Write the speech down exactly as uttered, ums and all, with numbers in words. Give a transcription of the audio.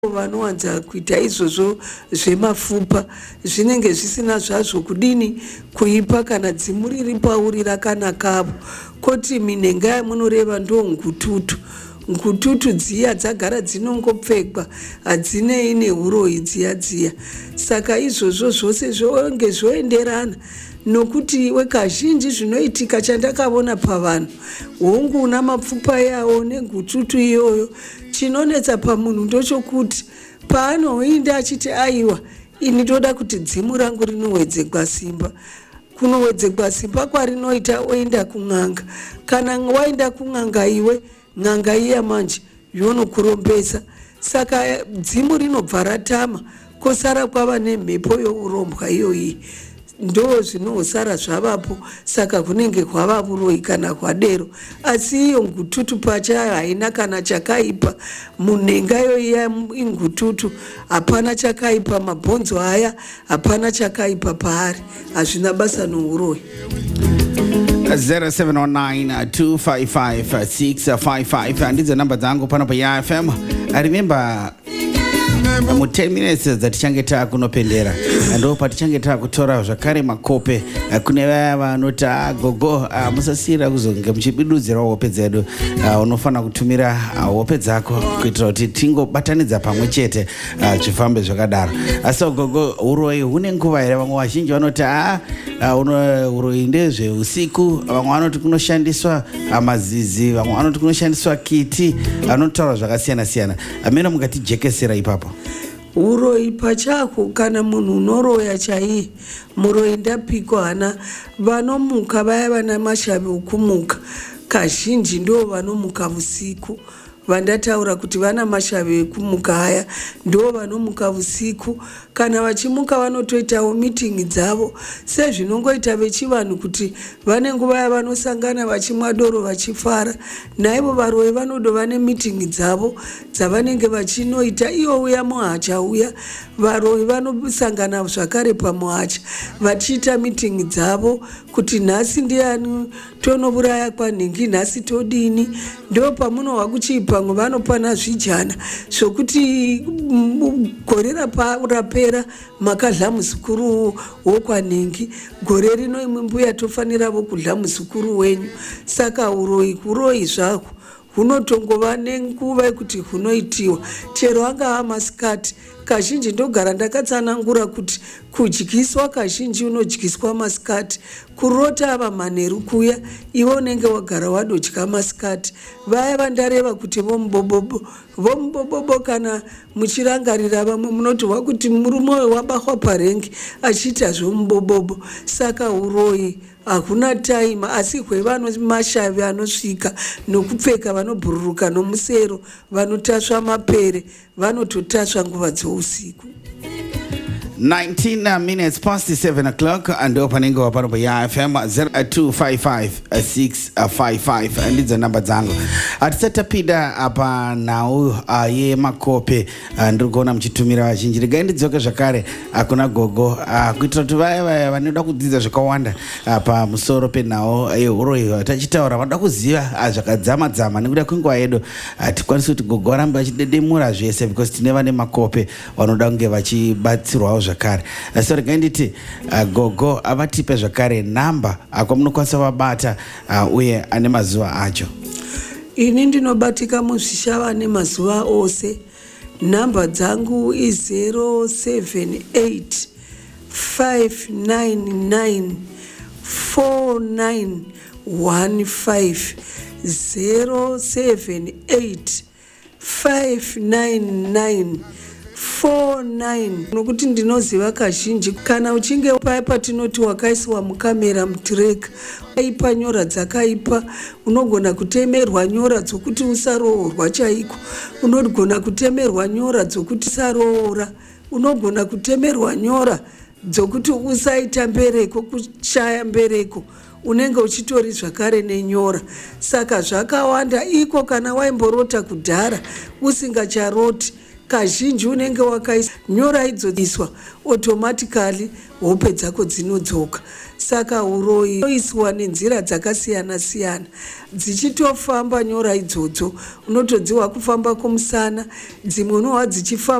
vanowanza kuita izvozvo zvemafupa zvinenge zvisina zvazvo kudini kuipa kana dzimu riri pauri rakanakapo. Koti minhenga yamunoreva ndo ngututu. Ngututu dziya dzagara dzinongopfekwa hadzinei neuroyi dziya dziya. Saka izvozvo zvose zvonge zvoenderana nokuti iwe kazhinji zvinoitika chandakaona pavanhu hongu una mapfupa yawo nengututu iyoyo. Chinonetsa pamunhu ndochokuti paanoinda achiti aiwa ini ndoda kuti dzimu rangu rinowedzerwa simba, kunowedzerwa simba kwarinoita oenda kun'anga. Kana waenda kun'anga iwe, n'anga iya manje yonokurombesa. Saka dzimu rinobva ratama kosara kwava nemhepo yourombwa iyoyi. Ndo zvinosara zvavapo, saka kunenge kwava uroyi kana kwadero. Asi iyo ngututu pachayo haina kana chakaipa. Munhengayo iya ingututu hapana chakaipa, mabhonzo haya hapana chakaipa paari, hazvina basa nouroyi. zero seven zero nine two five five six five five ndidzo namba dzangu pano pa ya F M. I remember mu ten minutes dzatichange takunopendera ndo patichange takutora zvakare makope kune vaya vanoti gogo musasira kuzonge muchibidudzira hope dzedu. Unofana kutumira hope dzako kuitira kuti tingobatanidza pamwe chete zvifambe zvakadaro. Asi gogo uroyi hune nguva here? Vamwe vazhinji vanoti a uno uroyi ndezve usiku, vamwe vanoti kunoshandiswa mazizi, vamwe vanoti kunoshandiswa kiti, vanotaura zvakasiyana siyana. Amene mukatijekesera ipapo. Uroyi pachako kana munhu unoroya chaiye, muroyi ndapikwa hana. Vanomuka vaya vana mashavi okumuka kazhinji ndo vanomuka usiku. Vandataura kuti vana mashavi ekumuka haya ndo vanomuka usiku. Kana vachimuka vanotoitawo meeting dzavo sezvinongoita vechivanhu kuti vane nguva yavanosangana vachimwa doro vachifara. Naivo varoyi vanodo vane meeting dzavo dzavanenge vachinoita. Iyo uya muhacha uya varoyi vanosangana zvakare pamuhacha vachiita meeting dzavo kuti nhasi ndiani tonouraya kwanhingi, nhasi todini. Ndo pamunobva kuchipa pamwe vanopana zvijana zvokuti gore rapera makadla muzukuru wokwanhingi, gore rino imwe mbuya tofaniravo kudla muzukuru wenyu. Saka uroyi kuroyi zvako hunotongova nenguva yekuti hunoitiwa chero angava masikati. Kazhinji ndogara ndakatsanangura kuti kudyiswa kazhinji unodyiswa masikati, kurota ava manheru kuya iwe unenge wagara wadodya masikati. Vaya vandareva kuti vomubobobo vomubobobo kana muchirangarira vamwe munotirwa kuti murume wabahwa parengi achiita zvomubobobo. Saka uroyi hakuna taima, asi hwevano mashavi anosvika nokupfeka, vanobhururuka nomusero, vanotasva mapere, vanototasva nguva dzousiku. nineteen minutes past seven o'clock and opening up on ya F M. Zero two five five six five five ndidzo namba dzangu. Atisatapida apa nau ye makope ndiri kuona muchitumira vazhinji. Regai ndidzoke zvakare kuna gogo kuitira kuti vaya vaya vanoda kudzidza zvakawanda pamusoro penhau yeuroyi tachitaura vanoda kuziva zvakadzama dzama. Nekuda kwenguva yedu hatikwanisi kuti gogo varambe vachidedemura zvese because tine vane makope vanoda kunge vachibatsirwawo zvakare. So regai nditi gogo avatipe zvakare namba kwamunokwanisa vabata uye ane mazuva acho. Ini ndinobatika muzvishava nemazuva ose. Namba dzangu i zero seven eight five nine nine four nine one five zero seven eight five nine nine four nine. Nokuti ndinoziva kazhinji kana uchinge paya patinoti wakaiswa mukamera mutireka aipa nyora dzakaipa, unogona kutemerwa nyora dzokuti usaroorwa chaiko, unogona kutemerwa nyora dzokuti usaroora, unogona kutemerwa nyora dzokuti usaita mbereko, kushaya mbereko, unenge uchitori zvakare nenyora. Saka zvakawanda iko kana waimborota kudhara usingacharoti kazhinji unenge wakaisa nyora idzoiswa automatically hope dzako dzinodzoka. Saka uroyi oiswa nenzira dzakasiyana siyana dzichitofamba nyora idzodzo. Unotodziwa kufamba kumusana, dzimwe unowa dzichifamba